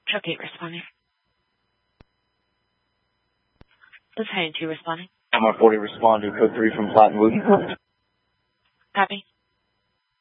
Truck 8 responding. This is High 2 responding. I'm 40 responding, code 3 from Platte and Woody. Copy.